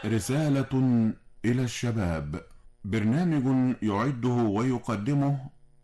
رسالة إلى الشباب، برنامج يعده ويقدمه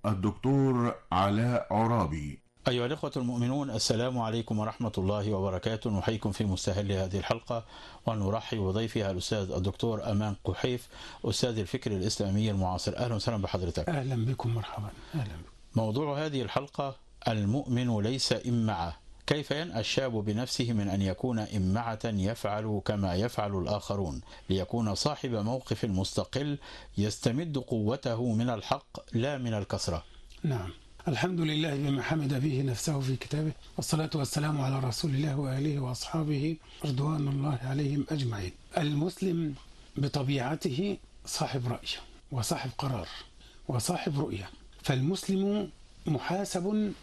الدكتور علاء عرابي. أيها الإخوة المؤمنون، السلام عليكم ورحمة الله وبركاته. نحييكم في مستهل هذه الحلقة ونرحب بضيفها الأستاذ الدكتور أمان قحيف، أستاذ الفكر الإسلامي المعاصر. أهلا وسهلا بحضرتك. أهلا بكم، مرحبا. أهلا بكم. موضوع هذه الحلقة: المؤمن ليس إمعة. كيف ينأى الشاب بنفسه من أن يكون إمعة يفعل كما يفعل الآخرون، ليكون صاحب موقف مستقل يستمد قوته من الحق لا من الكثرة؟ نعم، الحمد لله بما حمد به نفسه في كتابه، والصلاة والسلام على رسول الله وآله وأصحابه رضوان الله عليهم أجمعين. المسلم بطبيعته صاحب رأي وصاحب قرار وصاحب رؤية، فالمسلم محاسب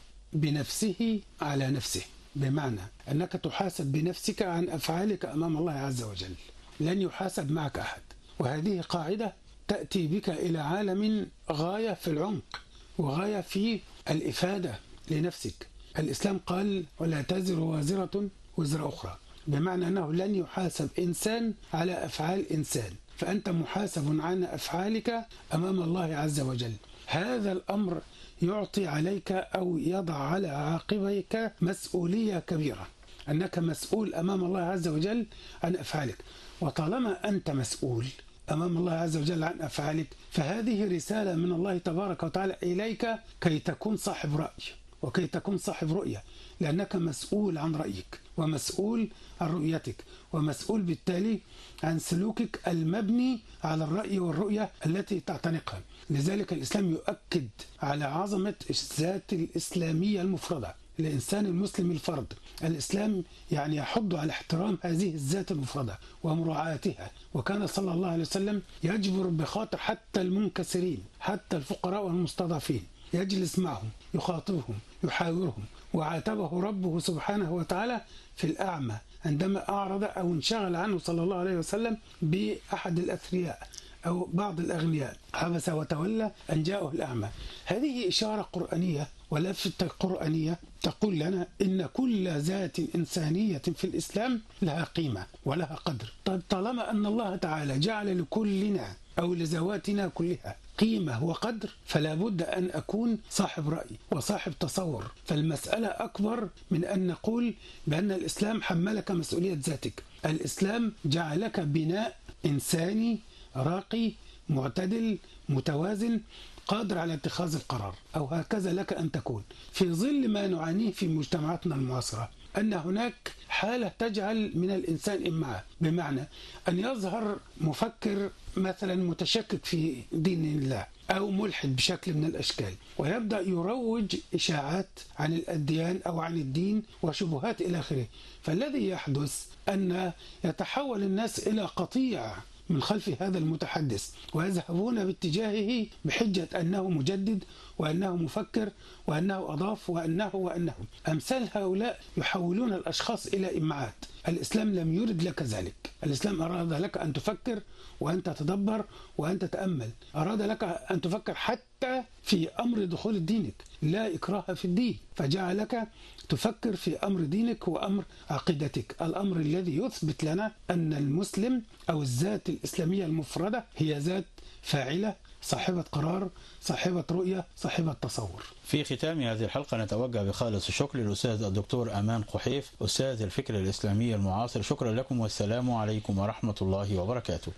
بنفسه على نفسه، بمعنى أنك تحاسب بنفسك عن أفعالك أمام الله عز وجل، لن يحاسب معك أحد. وهذه قاعدة تأتي بك إلى عالم غاية في العمق وغاية في الإفادة لنفسك. الإسلام قال: ولا تزر وازرة وزر أخرى، بمعنى أنه لن يحاسب إنسان على أفعال إنسان، فأنت محاسب عن أفعالك أمام الله عز وجل. هذا الأمر يعطي عليك أو يضع على عاقبيك مسؤولية كبيرة، أنك مسؤول أمام الله عز وجل عن أفعالك. وطالما أنت مسؤول أمام الله عز وجل عن أفعالك، فهذه رسالة من الله تبارك وتعالى إليك كي تكون صاحب رأي وكي تكون صاحب رؤية، لأنك مسؤول عن رأيك ومسؤول عن رؤيتك ومسؤول بالتالي عن سلوكك المبني على الرأي والرؤية التي تعتنقها. لذلك الإسلام يؤكد على عظمة الذات الإسلامية المفردة الإنسان المسلم الفرد. الإسلام يعني يحض على احترام هذه الذات المفردة ومراعاتها، وكان صلى الله عليه وسلم يجبر بخاطر حتى المنكسرين، حتى الفقراء والمستضعفين، يجلس معهم، يخاطبهم، يحاورهم. وعاتبه ربه سبحانه وتعالى في الأعمى عندما أعرض أو انشغل عنه صلى الله عليه وسلم بأحد الأثرياء أو بعض الأغنياء، عبس وتولى أن جاءه الأعمى. هذه إشارة قرآنية ولفتة قرآنية تقول لنا إن كل ذات إنسانية في الإسلام لها قيمة ولها قدر. طيب، طالما أن الله تعالى جعل لكلنا أو لذواتنا كلها قيمة وقدر، فلا بد أن أكون صاحب رأي وصاحب تصور. فالمسألة أكبر من أن نقول بأن الإسلام حملك مسؤولية ذاتك. الإسلام جعلك بناء إنساني راقي معتدل متوازن قادر على اتخاذ القرار، أو هكذا لك أن تكون في ظل ما نعانيه في مجتمعاتنا المعاصرة، أن هناك حالة تجعل من الإنسان إمعة، بمعنى أن يظهر مفكر مثلا متشكك في دين الله أو ملحد بشكل من الأشكال، ويبدأ يروج إشاعات عن الأديان أو عن الدين وشبهات إلى آخره. فالذي يحدث أن يتحول الناس إلى قطيع من خلف هذا المتحدث، ويذهبون باتجاهه بحجة أنه مجدد وأنه مفكر وأنه أضاف وأنه أمثال هؤلاء يحولون الأشخاص إلى إمعات. الإسلام لم يرد لك ذلك. الإسلام أراد لك أن تفكر وأن تتدبر وأن تتأمل، أراد لك أن تفكر حتى في أمر دخول دينك، لا إكراه في الدين، فجعلك تفكر في أمر دينك وأمر عقيدتك، الأمر الذي يثبت لنا أن المسلم أو الذات الإسلامية المفردة هي ذات فاعلة، صاحبة قرار، صاحبة رؤية، صاحبة تصور. في ختام هذه الحلقة نتوجه بخالص الشكر للأستاذ الدكتور أمان قحيف، أستاذ الفكر الإسلامي المعاصر. شكرا لكم والسلام عليكم ورحمة الله وبركاته.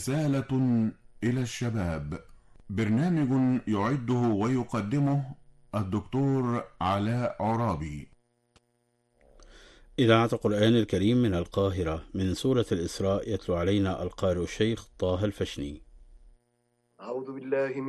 رسالة إلى الشباب، برنامج يعده ويقدمه الدكتور علاء عرابي. إذاعة القرآن الكريم من القاهرة، من سورة الإسراء، يتلو علينا القارئ الشيخ طه الفشني. أعوذ بالله